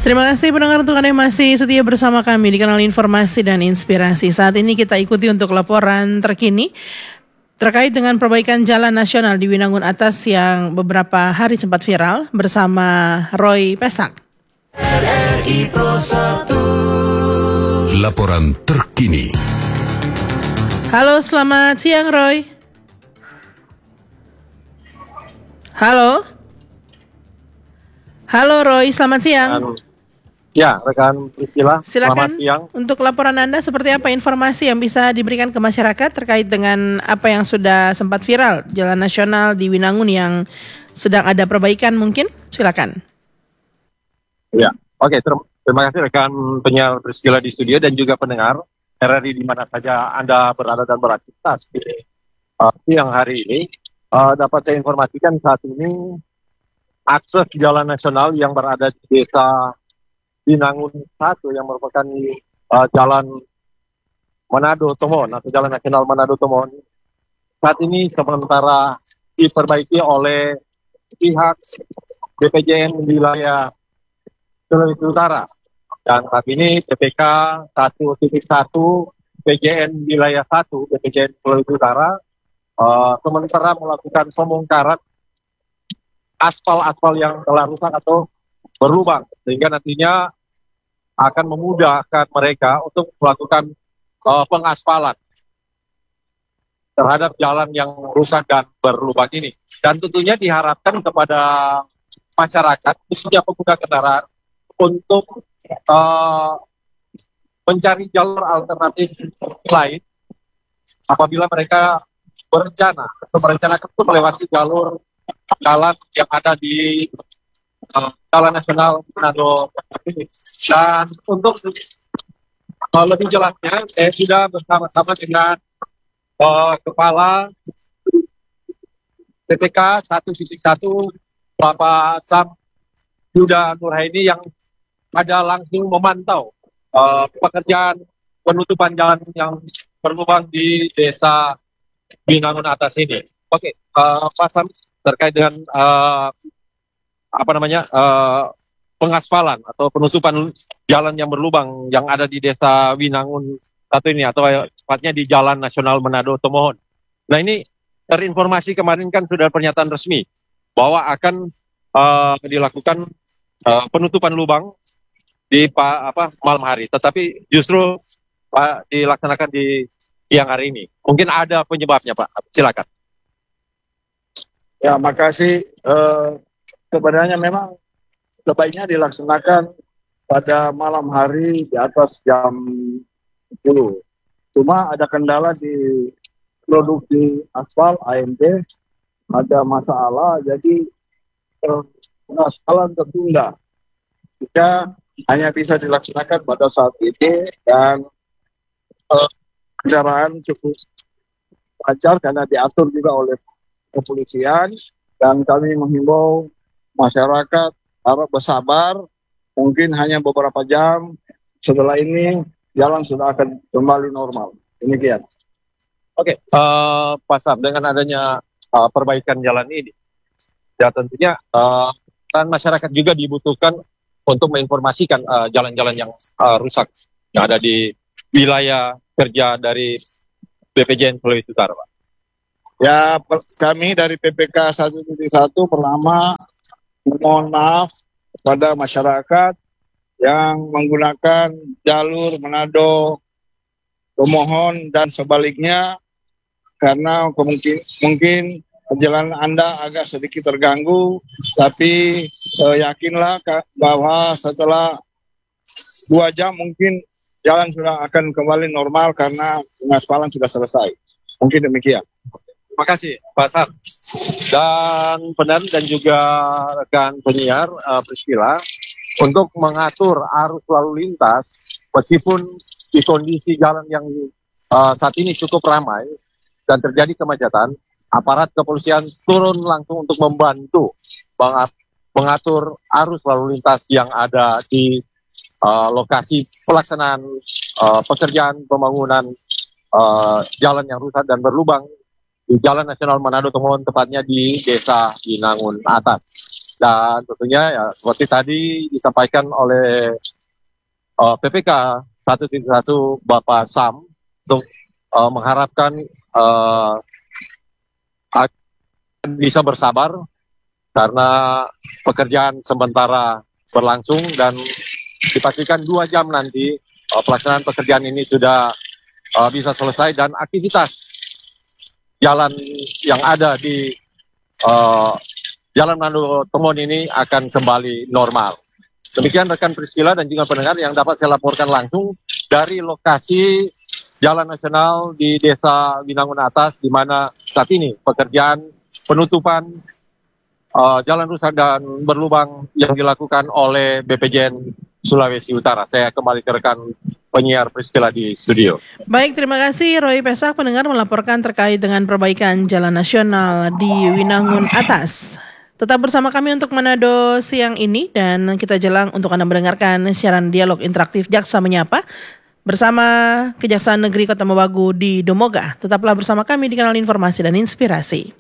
Terima kasih pendengar untuk Anda yang masih setia bersama kami di kanal Informasi dan Inspirasi. Saat ini kita ikuti untuk laporan terkini terkait dengan perbaikan jalan nasional di Winangun Atas yang beberapa hari sempat viral bersama Roy Pesak. RRI Pro 1. Laporan terkini. Halo, selamat siang Roy. Halo Roy, selamat siang. Ya, rekan Priscila, Silakan selamat siang. untuk laporan Anda seperti apa informasi yang bisa diberikan ke masyarakat terkait dengan apa yang sudah sempat viral jalan nasional di Winangun yang sedang ada perbaikan mungkin? Silakan. Ya, oke. Terima kasih rekan penyiar Priscila di studio dan juga pendengar RRI di mana saja Anda berada dan beraktivitas di siang hari ini. Dapat saya informasikan saat ini akses jalan nasional yang berada di desa Winangun 1 yang merupakan jalan Manado Tomohon atau jalan nasional Manado Tomohon saat ini sementara diperbaiki oleh pihak BPJN wilayah Sulawesi Utara, dan saat ini PPK 1.1 BPJN wilayah 1 BPJN Sulawesi Utara sementara melakukan pembongkaran aspal yang telah rusak atau berlubang, sehingga nantinya akan memudahkan mereka untuk melakukan pengaspalan terhadap jalan yang rusak dan berlubang ini. Dan tentunya diharapkan kepada masyarakat, khususnya pengguna kendaraan, untuk mencari jalur alternatif lain apabila mereka merencanakan untuk melewati jalur jalan yang ada di Jalan Nasional Manado ini. Dan untuk lebih jelasnya, saya sudah bersama-sama dengan Kepala PPK 1.1 Bapak Sam Yuda Nurhaini yang ada langsung memantau pekerjaan penutupan jalan yang berlubang di desa Winangun Atas ini. Oke, Pak Sam, terkait dengan pengaspalan atau penutupan jalan yang berlubang yang ada di desa Winangun 1 ini, atau tepatnya di Jalan Nasional Manado Tomohon. Nah, ini terinformasi kemarin kan sudah pernyataan resmi bahwa akan dilakukan penutupan lubang di malam hari, tetapi justru dilaksanakan di siang hari ini. Mungkin ada penyebabnya, Pak. Silakan. Ya, makasih. Sebenarnya memang sebaiknya dilaksanakan pada malam hari di atas jam 10. Cuma ada kendala di produksi aspal AMD, ada masalah, jadi pengaspalan tertunda. Jika hanya bisa dilaksanakan pada saat ini, dan kendaraan cukup lancar karena diatur juga oleh kepolisian, dan kami menghimbau masyarakat harap bersabar, mungkin hanya beberapa jam setelah ini jalan sudah akan kembali normal. Demikian. Oke, Pak Sam, dengan adanya perbaikan jalan ini, ya tentunya kan masyarakat juga dibutuhkan untuk menginformasikan jalan-jalan yang rusak yang ada di wilayah kerja dari BPJN Sulawesi Utara, Pak. Ya, kami dari PPK 1.1 pertama mohon maaf kepada masyarakat yang menggunakan jalur Manado Tomohon dan sebaliknya, karena mungkin perjalanan Anda agak sedikit terganggu, tapi yakinlah bahwa setelah 2 jam mungkin jalan sudah akan kembali normal karena pengaspalan sudah selesai. Mungkin demikian. Terima kasih, Pak Sam. Dan pendengar dan juga rekan penyiar Priscila, untuk mengatur arus lalu lintas, meskipun di kondisi jalan yang saat ini cukup ramai dan terjadi kemacetan, aparat kepolisian turun langsung untuk membantu mengatur arus lalu lintas yang ada di lokasi pelaksanaan pekerjaan pembangunan jalan yang rusak dan berlubang di Jalan Nasional Manado Tomohon, tepatnya di Desa Winangun Atas. Dan tentunya ya seperti tadi disampaikan oleh PPK 1.1 Bapak Sam untuk mengharapkan bisa bersabar karena pekerjaan sementara berlangsung dan dipastikan 2 jam nanti pelaksanaan pekerjaan ini sudah bisa selesai dan aktivitas jalan yang ada di Jalan Manado Temon ini akan kembali normal. Demikian rekan Priscila dan juga pendengar yang dapat saya laporkan langsung dari lokasi Jalan Nasional di Desa Winangun Atas, di mana saat ini pekerjaan penutupan jalan rusak dan berlubang yang dilakukan oleh BPJN Sulawesi Utara. Saya kembali ke rekan penyiar Priscila di studio. Baik, terima kasih Roy Pesak pendengar melaporkan terkait dengan perbaikan jalan nasional di Winangun Atas. Tetap bersama kami untuk Manado siang ini dan kita jelang untuk Anda mendengarkan siaran dialog interaktif Jaksa Menyapa bersama Kejaksaan Negeri Kota Mabagu di Domoga. Tetaplah bersama kami di kanal Informasi dan Inspirasi.